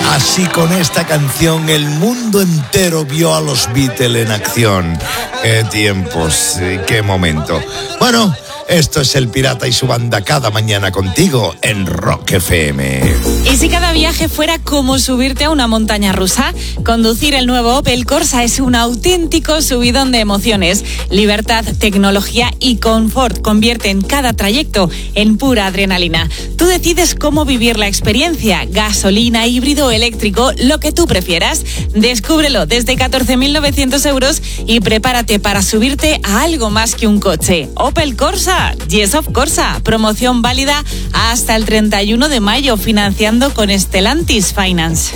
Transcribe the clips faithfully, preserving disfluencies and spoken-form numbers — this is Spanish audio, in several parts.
Así con esta canción el mundo entero vio a los Beatles en acción. Qué tiempos, qué momento. Bueno, esto es El Pirata y su banda cada mañana contigo en Rock F M. ¿Y si cada viaje fuera como subirte a una montaña rusa? Conducir el nuevo Opel Corsa es un auténtico subidón de emociones. Libertad, tecnología y confort convierten cada trayecto en pura adrenalina. Tú decides cómo vivir la experiencia, gasolina, híbrido, eléctrico, lo que tú prefieras. Descúbrelo desde catorce mil novecientos euros y prepárate para subirte a algo más que un coche. Opel Corsa, Yes of Corsa, promoción válida hasta el treinta y uno de mayo, financiando con Stellantis Finance.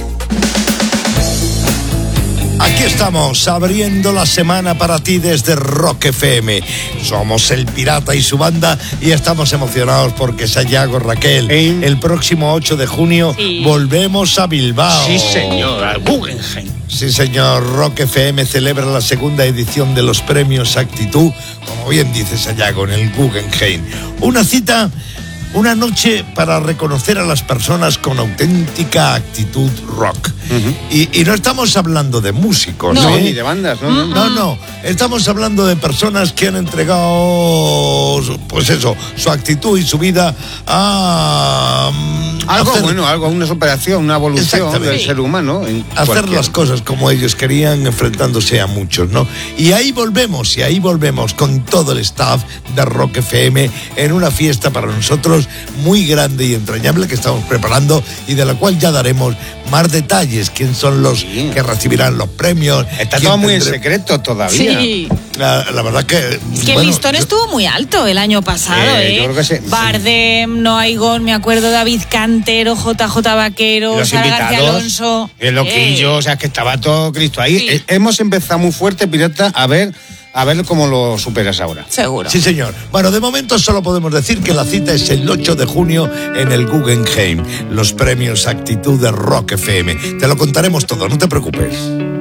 Aquí estamos, abriendo la semana para ti desde Rock F M. Somos El Pirata y su banda y estamos emocionados porque Sayago, Raquel, ¿Eh? el próximo ocho de junio sí. volvemos a Bilbao. Sí, señor, al Guggenheim. Sí, señor, Rock F M celebra la segunda edición de los premios Actitud, como bien dice Sayago, en el Guggenheim. Una cita... Una noche para reconocer a las personas con auténtica actitud rock. Uh-huh. Y, y no estamos hablando de músicos, no, ¿no? Ni de bandas, ¿no? Uh-huh. No, no. Estamos hablando de personas que han entregado, pues eso, su actitud y su vida a... Algo hacer, bueno, algo, una superación, una evolución del ser humano. En hacer cualquier... las cosas como ellos querían, enfrentándose a muchos, ¿no? Y ahí volvemos, y ahí volvemos con todo el staff de Rock F M en una fiesta para nosotros muy grande y entrañable que estamos preparando y de la cual ya daremos más detalles, quién son los sí. que recibirán los premios. Está todo muy tendré... en secreto todavía. Sí. La, la verdad que... Es que bueno, el listón yo... estuvo muy alto el año pasado, ¿eh? ¿eh? Yo creo que sí. Bardem, Noah Egon, me acuerdo, David Cantero, J J Vaquero, Sara García Alonso. El loquillo, eh. o sea, que estaba todo Cristo ahí. Sí. Eh, hemos empezado muy fuerte, Pirata, a ver... A ver cómo lo superas ahora. Seguro. Sí, señor. Bueno, de momento solo podemos decir que la cita es el ocho de junio en el Guggenheim. Los premios Actitud de Rock F M. Te lo contaremos todo, no te preocupes.